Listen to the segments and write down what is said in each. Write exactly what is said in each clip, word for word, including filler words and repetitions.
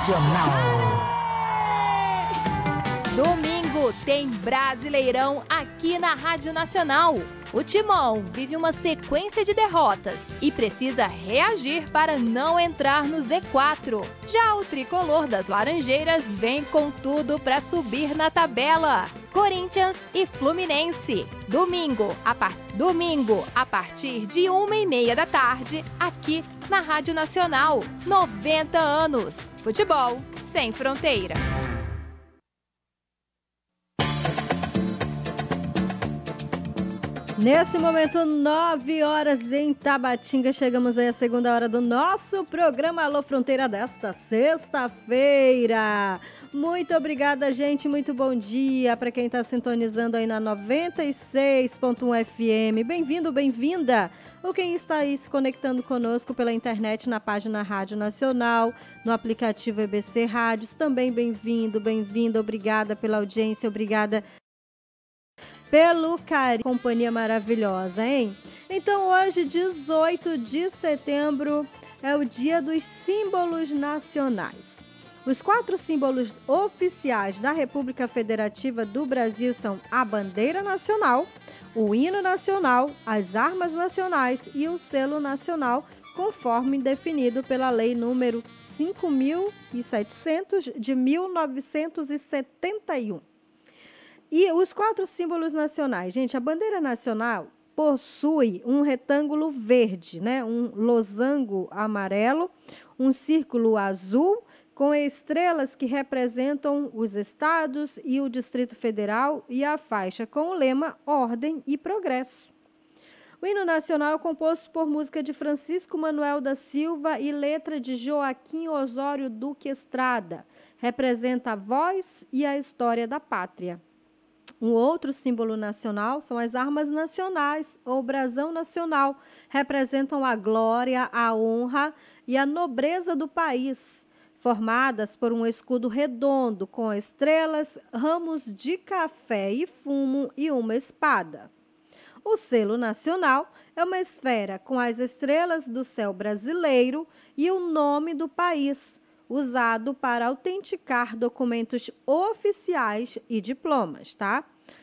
Nacional. Domingo tem Brasileirão aqui na Rádio Nacional. O Timão vive uma sequência de derrotas e precisa reagir para não entrar no Z quatro. Já o tricolor das Laranjeiras vem com tudo para subir na tabela. Corinthians e Fluminense. Domingo a, par... Domingo, a partir de uma e meia da tarde, aqui na Rádio Nacional. noventa anos. Futebol sem fronteiras. Nesse momento, nove horas em Tabatinga, chegamos aí à segunda hora do nosso programa Alô Fronteira desta sexta-feira. Muito obrigada, gente, muito bom dia para quem está sintonizando aí na noventa e seis ponto um F M. Bem-vindo, bem-vinda. Ou quem está aí se conectando conosco pela internet na página Rádio Nacional, no aplicativo E B C Rádios, também bem-vindo, bem-vinda, obrigada pela audiência, obrigada pelo carinho, companhia maravilhosa, hein? Então, hoje, dezoito de setembro, é o dia dos símbolos nacionais. Os quatro símbolos oficiais da República Federativa do Brasil são a bandeira nacional, o hino nacional, as armas nacionais e o selo nacional, conforme definido pela Lei número cinco mil e setecentos de mil novecentos e setenta e um. E os quatro símbolos nacionais, gente, a bandeira nacional possui um retângulo verde, né? Um losango amarelo, um círculo azul com estrelas que representam os estados e o Distrito Federal e a faixa com o lema Ordem e Progresso. O hino nacional é composto por música de Francisco Manuel da Silva e letra de Joaquim Osório Duque Estrada. Representa a voz e a história da pátria. Um outro símbolo nacional são as armas nacionais, ou brasão nacional. Representam a glória, a honra e a nobreza do país, formadas por um escudo redondo com estrelas, ramos de café e fumo e uma espada. O selo nacional é uma esfera com as estrelas do céu brasileiro e o nome do país, usado para autenticar documentos oficiais e diplomas, tá?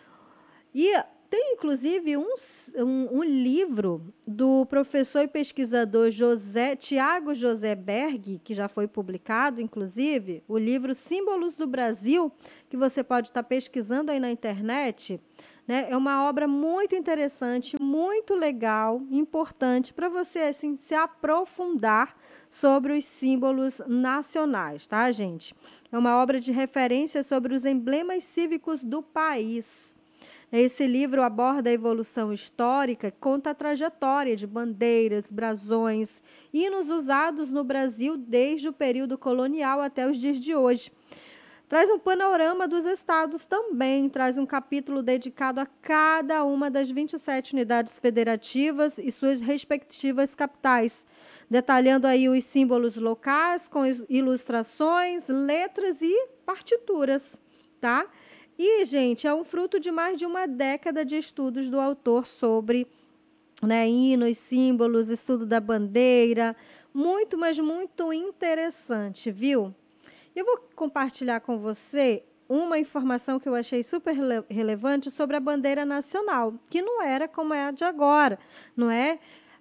E tem, inclusive, um, um, um livro do professor e pesquisador José, Tiago José Berg, que já foi publicado, inclusive, o livro Símbolos do Brasil, que você pode estar pesquisando aí na internet, né? É uma obra muito interessante, muito legal, importante para você assim, se aprofundar sobre os símbolos nacionais, tá, gente? É uma obra de referência sobre os emblemas cívicos do país. Esse livro aborda a evolução histórica, conta a trajetória de bandeiras, brasões, hinos usados no Brasil desde o período colonial até os dias de hoje. Traz um panorama dos estados também, traz um capítulo dedicado a cada uma das vinte e sete unidades federativas e suas respectivas capitais, detalhando aí os símbolos locais com ilustrações, letras e partituras, tá? E, gente, é um fruto de mais de uma década de estudos do autor sobre, né, hinos, símbolos, estudo da bandeira, muito, mas muito interessante, viu? Eu vou compartilhar com você uma informação que eu achei super rele- relevante sobre a bandeira nacional, que não era como é a de agora, não é?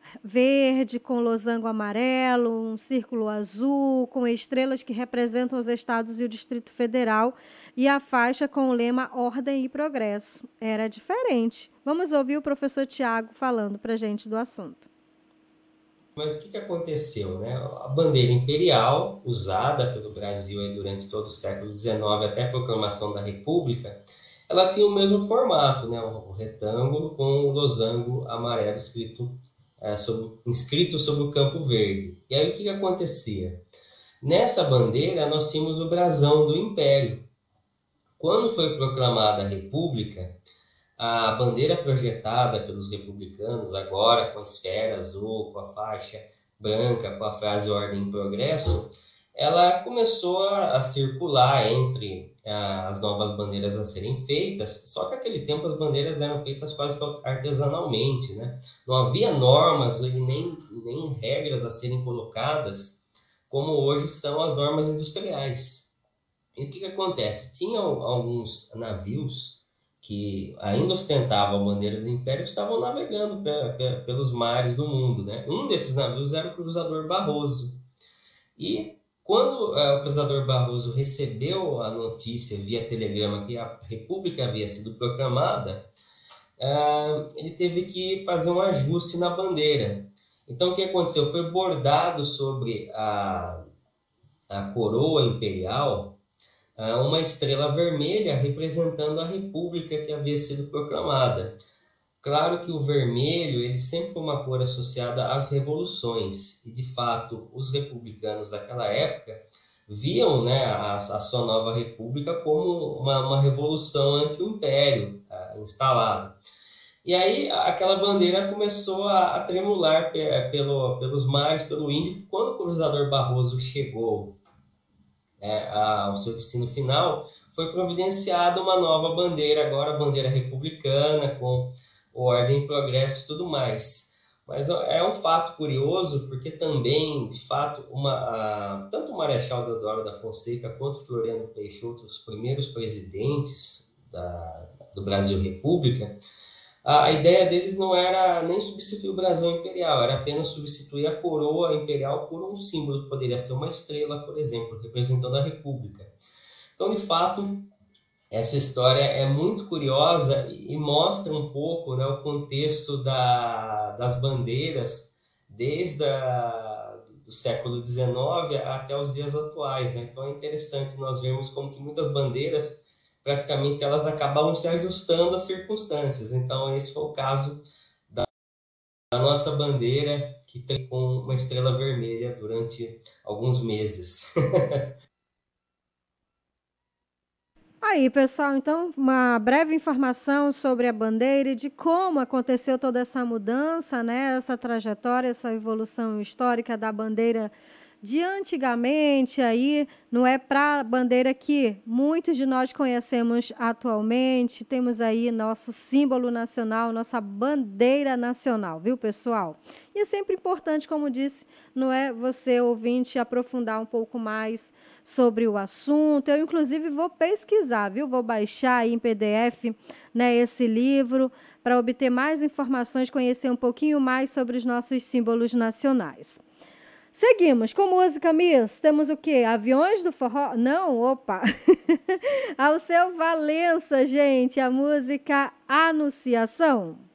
Verde com losango amarelo, um círculo azul, com estrelas que representam os estados e o Distrito Federal, e a faixa com o lema Ordem e Progresso. Era diferente. Vamos ouvir o professor Tiago falando para a gente do assunto. Mas o que, que aconteceu, né? A bandeira imperial, usada pelo Brasil aí durante todo o século dezenove até a proclamação da República, ela tinha o mesmo formato, né? O retângulo com o losango amarelo escrito, é, sobre, inscrito sobre o campo verde. E aí o que, que acontecia? Nessa bandeira nós tínhamos o brasão do Império. Quando foi proclamada a República, a bandeira projetada pelos republicanos, agora com a esfera azul, com a faixa branca, com a frase Ordem e Progresso, ela começou a, a circular entre a, as novas bandeiras a serem feitas, só que naquele tempo as bandeiras eram feitas quase que artesanalmente, né? Não havia normas e nem, nem regras a serem colocadas como hoje são as normas industriais. E o que, que acontece? Tinham alguns navios que ainda ostentavam a bandeira do Império, que estavam navegando pe pe pelos mares do mundo, né? Um desses navios era o Cruzador Barroso. E quando uh, o Cruzador Barroso recebeu a notícia via telegrama que a República havia sido proclamada, uh, ele teve que fazer um ajuste na bandeira. Então, o que aconteceu? Foi bordado sobre a, a coroa imperial uma estrela vermelha representando a república que havia sido proclamada. Claro que o vermelho ele sempre foi uma cor associada às revoluções, e de fato os republicanos daquela época viam, né, a, a sua nova república como uma, uma revolução anti o império uh, instalada. E aí aquela bandeira começou a, a tremular pe, pelo, pelos mares, pelo Índico. Quando o Cruzador Barroso chegou É, ao seu destino final, foi providenciada uma nova bandeira, agora a bandeira republicana, com ordem, progresso e tudo mais. Mas é um fato curioso, porque também, de fato, uma, a, tanto o Marechal Deodoro da Fonseca quanto Floriano Peixoto, os primeiros presidentes da, do Brasil República, a ideia deles não era nem substituir o brasão imperial, era apenas substituir a coroa imperial por um símbolo, que poderia ser uma estrela, por exemplo, representando a República. Então, de fato, essa história é muito curiosa e mostra um pouco, né, o contexto da, das bandeiras desde a, do século dezenove até os dias atuais, né? Então, é interessante nós vermos como que muitas bandeiras praticamente elas acabavam se ajustando às circunstâncias. Então, esse foi o caso da, da nossa bandeira, que tem com uma estrela vermelha durante alguns meses. Aí, pessoal, então, uma breve informação sobre a bandeira e de como aconteceu toda essa mudança, né? Essa trajetória, essa evolução histórica da bandeira de antigamente, aí, não é para a bandeira que muitos de nós conhecemos atualmente. Temos aí nosso símbolo nacional, nossa bandeira nacional, viu, pessoal? E é sempre importante, como disse, não é você, ouvinte, aprofundar um pouco mais sobre o assunto. Eu, inclusive, vou pesquisar, viu? Vou baixar aí em P D F, né, esse livro para obter mais informações, conhecer um pouquinho mais sobre os nossos símbolos nacionais. Seguimos com música, Miss. Temos o quê? Aviões do Forró? Não, opa. Alceu Valença, gente, a música Anunciação.